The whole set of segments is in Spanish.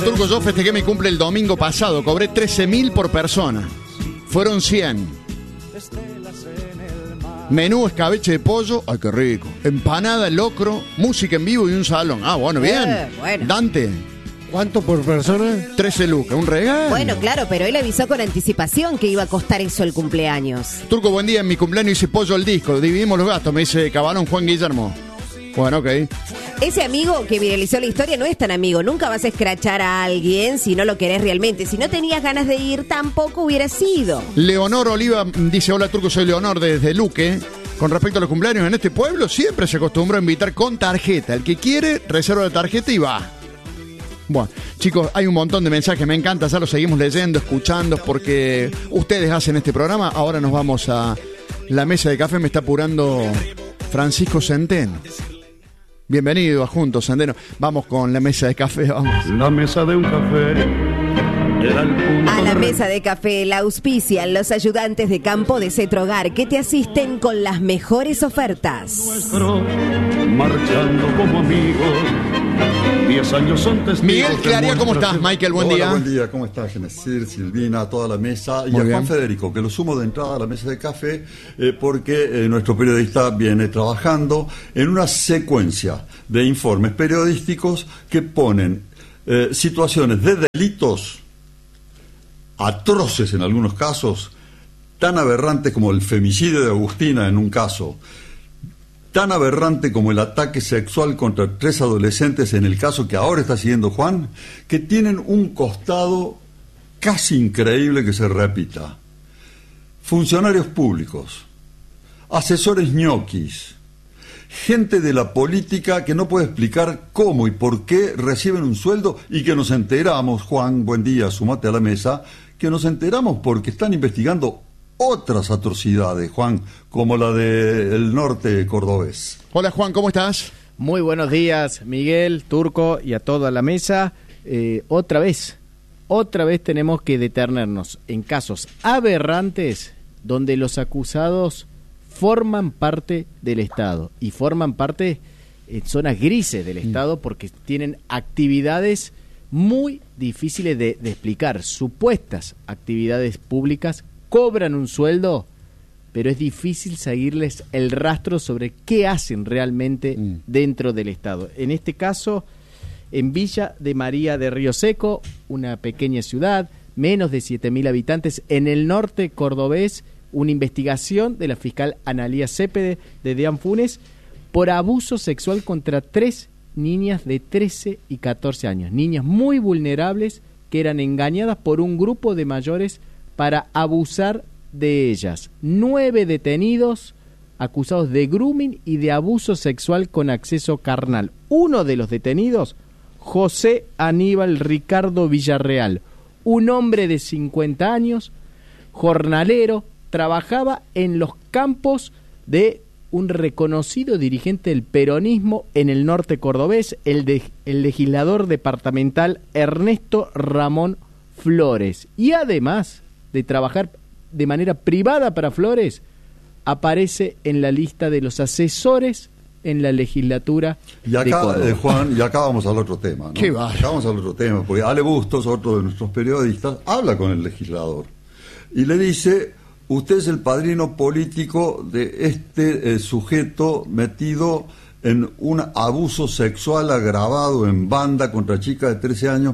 Turco, yo festejé mi cumple el domingo pasado. Cobré 13.000 por persona. Fueron 100. Menú escabeche de pollo. Ay, qué rico. Empanada, locro, música en vivo y un salón. Ah, bueno, bien. Bueno. Dante. ¿Cuánto por persona? 13 lucas, un regalo. Bueno, claro, pero él avisó con anticipación que iba a costar eso el cumpleaños. Turco, buen día. En mi cumpleaños hice pollo al disco. Dividimos los gastos, me dice Cabalón Juan Guillermo. Bueno, ok. Ese amigo que viralizó la historia no es tan amigo. Nunca vas a escrachar a alguien si no lo querés realmente. Si no tenías ganas de ir, tampoco hubiera sido. Leonor Oliva dice: hola Turco, soy Leonor desde Luque. Con respecto a los cumpleaños en este pueblo, siempre se acostumbró a invitar con tarjeta. El que quiere, reserva la tarjeta y va. Bueno, chicos, hay un montón de mensajes, me encanta, ya los seguimos leyendo, escuchando, porque ustedes hacen este programa. Ahora nos vamos a la mesa de café, me está apurando Francisco Centeno. Bienvenido a Juntos, Centeno. Vamos con la mesa de café, vamos. La mesa de un café era el punto A la de mesa de café la auspician los ayudantes de campo de Cetrogar que te asisten con las mejores ofertas. nuestro, marchando como amigos. 10 años son testigos. Miguel Claria, ¿cómo estás? Michael, buen Hola, día. buen día, ¿cómo estás, Genesir, Silvina, toda la mesa? Y Muy a bien. Juan Federico, que lo sumo de entrada a la mesa de café, porque nuestro periodista viene trabajando en una secuencia de informes periodísticos que ponen situaciones de delitos atroces en algunos casos, tan aberrantes como el femicidio de Agustina en un caso, tan aberrante como el ataque sexual contra 3 adolescentes en el caso que ahora está siguiendo Juan, que tienen un costado casi increíble que se repita. Funcionarios públicos, asesores ñoquis, gente de la política que no puede explicar cómo y por qué reciben un sueldo y que nos enteramos, Juan, buen día, sumate a la mesa, que nos enteramos porque están investigando otras atrocidades, Juan, como la del norte cordobés. Hola Juan, ¿cómo estás? Muy buenos días, Miguel, Turco y a toda la mesa. Otra vez tenemos que detenernos en casos aberrantes donde los acusados forman parte del Estado y forman parte en zonas grises del Estado porque tienen actividades muy difíciles de explicar, supuestas actividades públicas. Cobran un sueldo, pero es difícil seguirles el rastro sobre qué hacen realmente dentro del Estado. En este caso, en Villa de María de Río Seco, una pequeña ciudad, menos de 7.000 habitantes, en el norte cordobés, una investigación de la fiscal Analía Cepede de Deán Funes por abuso sexual contra 3 niñas de 13 y 14 años. Niñas muy vulnerables que eran engañadas por un grupo de mayores para abusar de ellas. 9 detenidos acusados de grooming y de abuso sexual con acceso carnal. Uno de los detenidos, José Aníbal Ricardo Villarreal, un hombre de 50 años, jornalero, trabajaba en los campos de un reconocido dirigente del peronismo en el norte cordobés, el legislador departamental Ernesto Ramón Flores. Y además de trabajar de manera privada para Flores, aparece en la lista de los asesores en la legislatura Y acá, de Córdoba. Juan, y acá vamos al otro tema, ¿no? Qué bárbaro. Acá vamos al otro tema, porque Ale Bustos, otro de nuestros periodistas, habla con el legislador y le dice: usted es el padrino político de este sujeto metido en un abuso sexual agravado en banda contra chica de 13 años.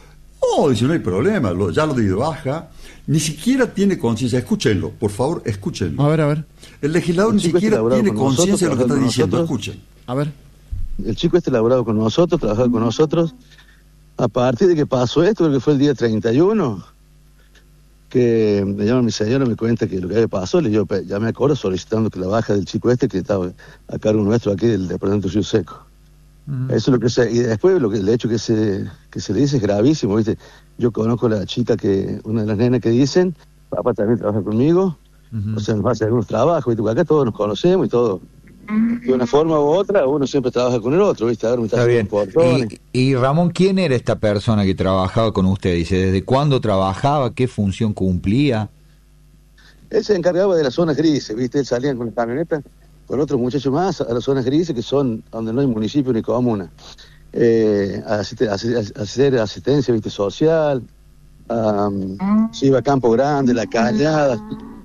Oh, dice, no hay problema, ya lo di de baja. Ni siquiera tiene conciencia. Escúchenlo, por favor, escúchenlo. A ver. El legislador El ni chico siquiera laborado tiene con nosotros, conciencia de lo que está trabajando con diciendo. nosotros. Escuchen. A ver. El chico laborado con nosotros, trabajaba con nosotros. A partir de que pasó esto, creo que fue el día 31, que me llama mi señora, me cuenta que lo que había pasado, le digo, ya me acuerdo, solicitando que la baja del chico que estaba a cargo nuestro aquí del departamento de Río Seco. Eso es lo que y después el hecho que se le dice es gravísimo, ¿viste? Yo conozco a la chica una de las nenas que dicen, papá también trabaja conmigo, o sea, nos hace algunos trabajos, ¿viste? Porque acá todos nos conocemos y todo. De una forma u otra, uno siempre trabaja con el otro, ¿viste? Ahora me está bien. portones. Y Ramón, ¿quién era esta persona que trabajaba con usted? Dice, ¿desde cuándo trabajaba? ¿Qué función cumplía? Él se encargaba de las zonas grises, ¿viste? Él salía con la camioneta con otros muchachos más a las zonas grises, que son donde no hay municipio ni comuna. hacer asistencia, ¿viste? Social, se iba a Campo Grande, La Cañada,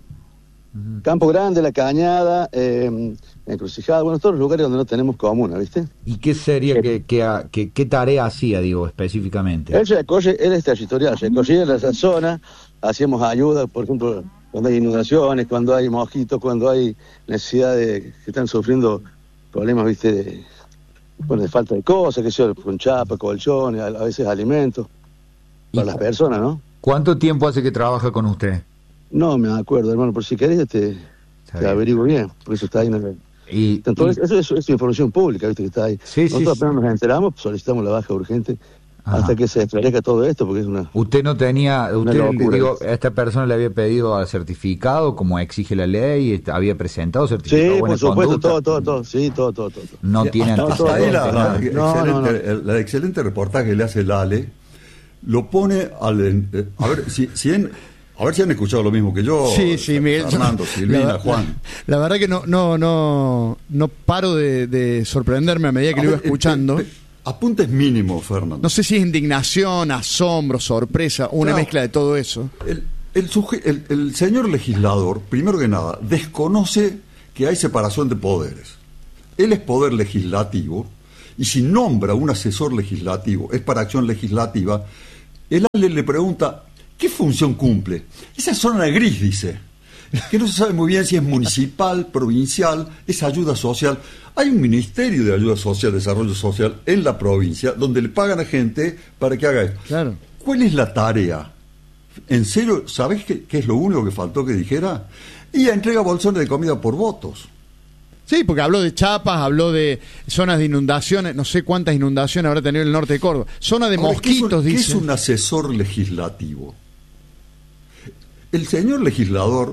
Encrucijada, bueno, todos los lugares donde no tenemos comuna, ¿viste? ¿Y qué sería, qué tarea hacía, digo, específicamente? Él es territorial, recorría esa zona, hacíamos ayuda, por ejemplo, cuando hay inundaciones, cuando hay mosquitos, cuando hay necesidad que están sufriendo problemas, ¿viste? De falta de cosas, que sea con chapa, colchones, a veces alimentos, para las personas, ¿no? ¿Cuánto tiempo hace que trabaja con usted? No me acuerdo, hermano, por si querés te averiguo bien, por eso está ahí. Entonces, eso es información pública, ¿viste? Que está ahí. Nosotros apenas nos enteramos, solicitamos la baja urgente hasta que se esclarezca todo esto, porque es una... Usted no tenía, locura, a esta persona le había pedido al certificado, como exige la ley, había presentado certificado. Sí, por supuesto, todo, sí, todo. No tiene antecedentes. La excelente reportaje que le hace el Ale, lo pone a ver si han escuchado lo mismo que yo. Sí, Miguel. Fernando, Silvina, Juan. La verdad que no paro de sorprenderme a medida que lo iba escuchando. Apuntes mínimos, Fernando. No sé si es indignación, asombro, sorpresa, una mezcla de todo eso. El señor legislador, primero que nada, desconoce que hay separación de poderes. Él es poder legislativo, y si nombra un asesor legislativo, es para acción legislativa, el Ale le pregunta, ¿qué función cumple? Esa zona gris, dice, que no se sabe muy bien si es municipal, provincial, es ayuda social. Hay un ministerio de ayuda social, desarrollo social en la provincia, donde le pagan a gente para que haga esto. Claro. ¿Cuál es la tarea? ¿En serio? ¿Sabés qué es lo único que faltó que dijera? Y entrega bolsones de comida por votos. Sí, porque habló de Chapas, habló de zonas de inundaciones, no sé cuántas inundaciones habrá tenido el norte de Córdoba. Zona de mosquitos, dice. ¿Qué es un asesor legislativo? El señor legislador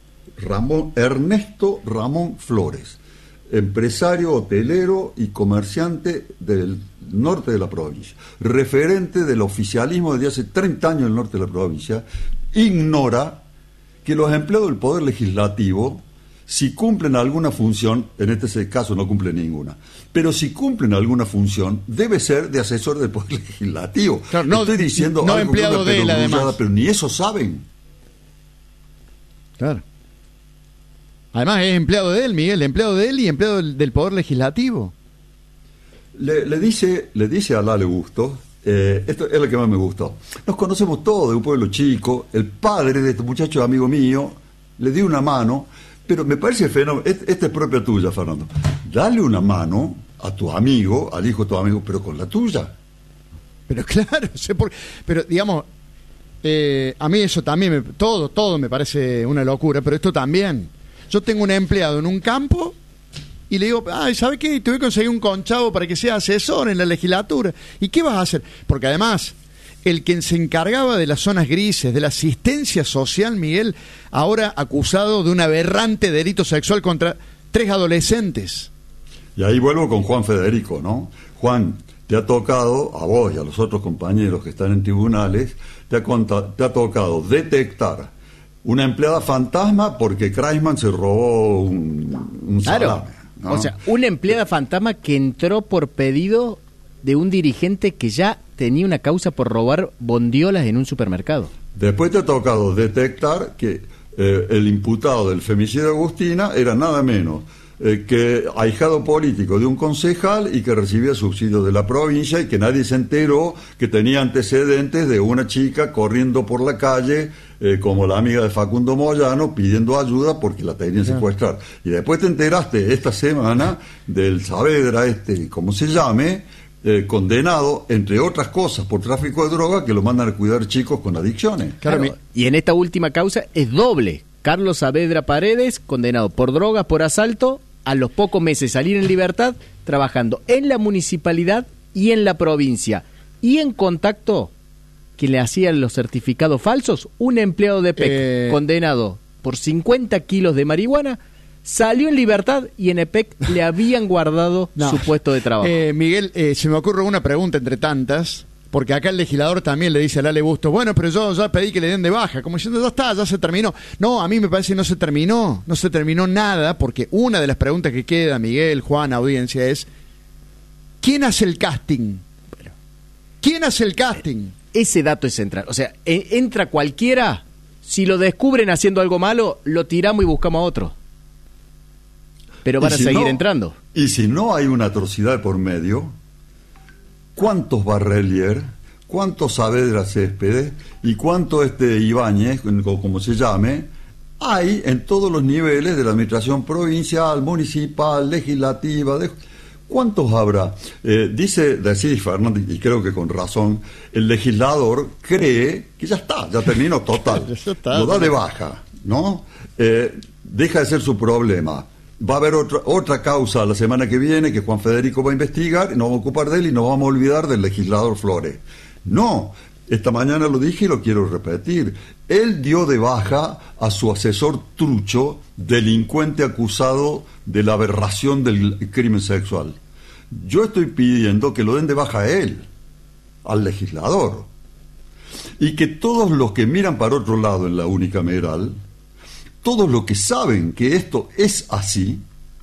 Ernesto Ramón Flores, empresario hotelero y comerciante del norte de la provincia, referente del oficialismo desde hace 30 años en el norte de la provincia, ignora que los empleados del Poder Legislativo, si cumplen alguna función, en este caso no cumplen ninguna, pero si cumplen alguna función, debe ser de asesor del Poder Legislativo. Claro, no estoy diciendo no algo empleado de él, además. Pero ni eso saben. Claro. Además es empleado de él, Miguel, empleado de él y empleado del Poder Legislativo. Le dice a Lale Busto, esto es lo que más me gustó. Nos conocemos todos de un pueblo chico, el padre de este muchacho amigo mío, le dio una mano, pero me parece fenómeno, esta es propia tuya, Fernando. Dale una mano a tu amigo, al hijo de tu amigo, pero con la tuya. Pero claro, pero digamos, a mí eso también, todo me parece una locura, pero esto también. Yo tengo un empleado en un campo y le digo, ¿sabes qué? Te voy a conseguir un conchavo para que sea asesor en la legislatura. ¿Y qué vas a hacer? Porque además, el que se encargaba de las zonas grises, de la asistencia social, Miguel, ahora acusado de un aberrante delito sexual contra 3 adolescentes. Y ahí vuelvo con Juan Federico, ¿no? Juan, te ha tocado, a vos y a los otros compañeros que están en tribunales, te ha tocado detectar una empleada fantasma porque Kreisman se robó un salame, ¿no? O sea, una empleada fantasma que entró por pedido de un dirigente que ya tenía una causa por robar bondiolas en un supermercado. Después te ha tocado detectar que el imputado del femicidio de Agustina era nada menos que ahijado político de un concejal y que recibía subsidios de la provincia y que nadie se enteró que tenía antecedentes de una chica corriendo por la calle como la amiga de Facundo Moyano pidiendo ayuda porque la tenían secuestrar. Y después te enteraste esta semana del Saavedra, como se llame, condenado, entre otras cosas, por tráfico de droga, que lo mandan a cuidar chicos con adicciones. Claro, y en esta última causa es doble. Carlos Saavedra Paredes, condenado por drogas, por asalto, a los pocos meses salir en libertad, trabajando en la municipalidad y en la provincia. Y en contacto, que le hacían los certificados falsos, un empleado de EPEC, condenado por 50 kilos de marihuana, salió en libertad y en EPEC le habían guardado su puesto de trabajo. Miguel, se me ocurre una pregunta entre tantas, porque acá el legislador también le dice a Lale Busto, bueno, pero yo ya pedí que le den de baja, como diciendo, ya está, ya se terminó. No, a mí me parece que no se terminó nada, porque una de las preguntas que queda, Miguel, Juan, audiencia, es, ¿quién hace el casting ¿Quién hace el casting? Ese dato es central. O sea, entra cualquiera, si lo descubren haciendo algo malo, lo tiramos y buscamos a otro. Pero van a seguir entrando. Y si no hay una atrocidad por medio, ¿cuántos Barrelier, cuántos Saavedra Céspedes y cuántos Ibáñez, como se llame, hay en todos los niveles de la administración provincial, municipal, legislativa? ¿Cuántos habrá? Dice Daciris Fernández, y creo que con razón, el legislador cree que ya está, ya terminó total. Lo da de baja, ¿no? Deja de ser su problema. Va a haber otra causa la semana que viene que Juan Federico va a investigar, y nos vamos a ocupar de él y nos vamos a olvidar del legislador Flores. No, esta mañana lo dije y lo quiero repetir. Él dio de baja a su asesor trucho, delincuente acusado de la aberración del crimen sexual. Yo estoy pidiendo que lo den de baja a él, al legislador. Y que todos los que miran para otro lado en la unicameral, todos los que saben que esto es así,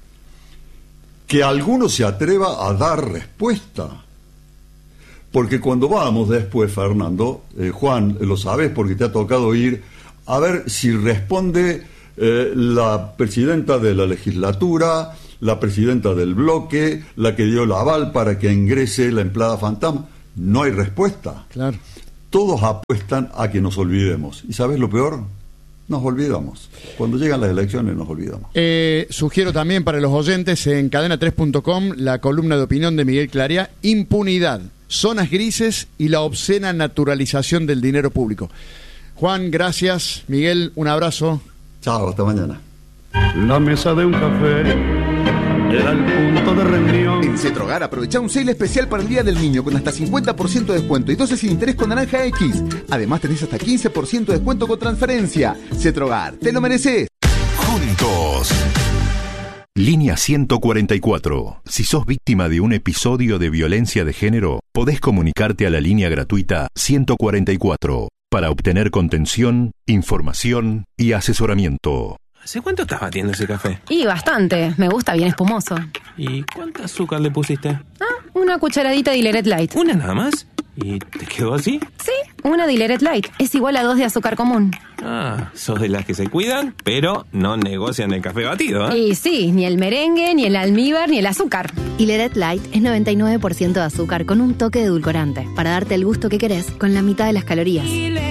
que alguno se atreva a dar respuesta. Porque cuando vamos después, Fernando, Juan, lo sabes porque te ha tocado ir a ver si responde la presidenta de la legislatura, la presidenta del bloque, la que dio el aval para que ingrese la empleada fantasma. No hay respuesta. Claro. Todos apuestan a que nos olvidemos. ¿Y sabes lo peor? Nos olvidamos. Cuando llegan las elecciones nos olvidamos. Sugiero también para los oyentes en cadena3.com la columna de opinión de Miguel Claria, Impunidad, zonas grises y la obscena naturalización del dinero público. Juan, gracias. Miguel, un abrazo. Chao, hasta mañana. La mesa de un café era el punto de reunión. En Cetrogar aprovecha un sale especial para el Día del Niño con hasta 50% de descuento y 12 sin interés con Naranja X. Además tenés hasta 15% de descuento con transferencia. Cetrogar, te lo mereces. Juntos. Línea 144. Si sos víctima de un episodio de violencia de género, podés comunicarte a la línea gratuita 144 para obtener contención, información y asesoramiento. ¿Hace cuánto estás batiendo ese café? Y bastante, me gusta bien espumoso. ¿Y cuánto azúcar le pusiste? Una cucharadita de Dilleret Light. ¿Una nada más? ¿Y te quedó así? Sí, una Dilleret Light. Es igual a 2 de azúcar común. Sos de las que se cuidan, pero no negocian el café batido, ¿eh? Y sí, ni el merengue, ni el almíbar, ni el azúcar. Dilleret Light es 99% de azúcar con un toque de edulcorante, para darte el gusto que querés con la mitad de las calorías.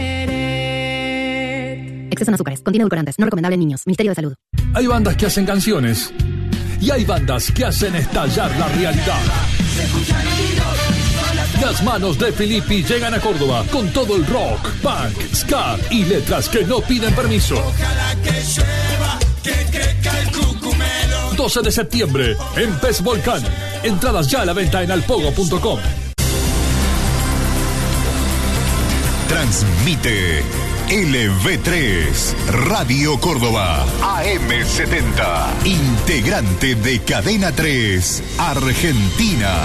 Exceso en azúcares, contiene edulcorantes, no recomendable en niños. Ministerio de Salud. Hay bandas que hacen canciones y hay bandas que hacen estallar la realidad. Las manos de Filippi llegan a Córdoba con todo el rock, punk, ska y letras que no piden permiso. 12 de septiembre en Pez Volcán. Entradas ya a la venta en alpogo.com. Transmite LV3 Radio Córdoba AM70, integrante de Cadena 3 Argentina.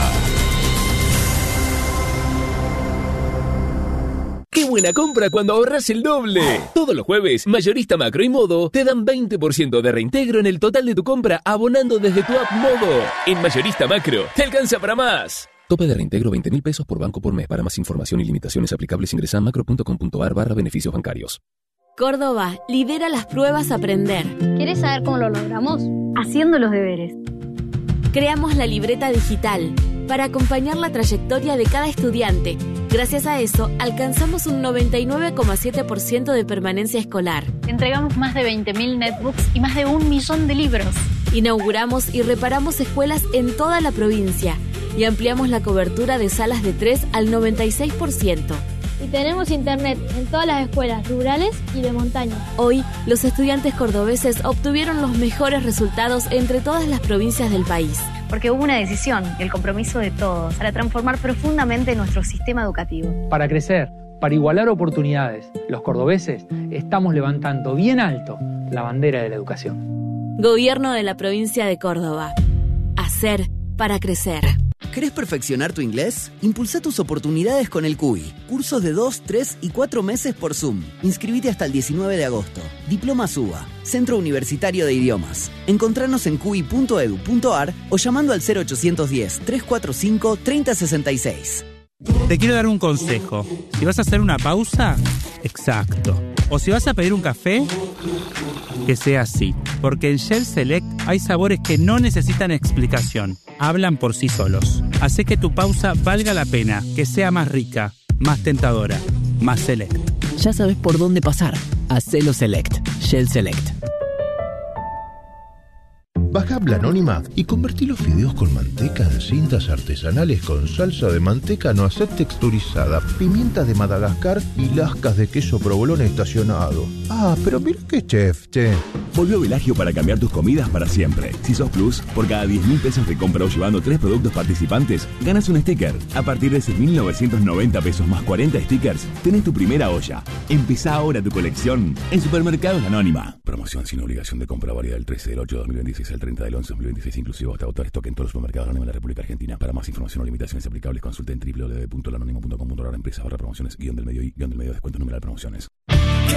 ¡Qué buena compra cuando ahorras el doble! Todos los jueves, Mayorista Macro y Modo te dan 20% de reintegro en el total de tu compra abonando desde tu app Modo. En Mayorista Macro, te alcanza para más. Tope de reintegro 20.000 pesos por banco por mes. Para más información y limitaciones aplicables ingresa a macro.com.ar/beneficios bancarios. Córdoba lidera las pruebas Aprender. ¿Quieres saber cómo lo logramos? Haciendo los deberes. Creamos la libreta digital para acompañar la trayectoria de cada estudiante. Gracias a eso, alcanzamos un 99,7% de permanencia escolar. Entregamos más de 20.000 netbooks y más de 1 millón de libros. Inauguramos y reparamos escuelas en toda la provincia y ampliamos la cobertura de salas de 3 al 96%. Y tenemos internet en todas las escuelas rurales y de montaña. Hoy, los estudiantes cordobeses obtuvieron los mejores resultados entre todas las provincias del país. Porque hubo una decisión y el compromiso de todos para transformar profundamente nuestro sistema educativo. Para crecer, para igualar oportunidades, los cordobeses estamos levantando bien alto la bandera de la educación. Gobierno de la provincia de Córdoba. Hacer para crecer. ¿Querés perfeccionar tu inglés? Impulsa tus oportunidades con el CUI. Cursos de 2, 3 y 4 meses por Zoom. Inscribite hasta el 19 de agosto. Diploma SUBA, Centro Universitario de Idiomas. Encontranos en cui.edu.ar o llamando al 0810 345 3066. Te quiero dar un consejo. Si vas a hacer una pausa, exacto. O si vas a pedir un café, que sea así. Porque en Shell Select hay sabores que no necesitan explicación. Hablan por sí solos. Hace que tu pausa valga la pena, que sea más rica, más tentadora, más select. Ya sabes por dónde pasar. Hacelo Select. Shell Select. Baja App La Anónima y convertí los fideos con manteca en cintas artesanales con salsa de manteca no aceite texturizada, pimientas de Madagascar y lascas de queso provolone estacionado. Ah, pero mira qué chef, che. Volvió Velagio para cambiar tus comidas para siempre. Si sos Plus, por cada 10.000 pesos de compra o llevando 3 productos participantes, ganas un sticker. A partir de 6.990 pesos más 40 stickers, tenés tu primera olla. Empezá ahora tu colección en Supermercados La Anónima. Promoción sin obligación de compra válida del 13 del 8 de 2026 al 30 del 11 de 2026, inclusive hasta agotar stock en todos los supermercados La Anónima de la República Argentina. Para más información o limitaciones aplicables, consulta en www.lanónimo.com.ar empresa/promociones _del medio y _descuento numeral promociones.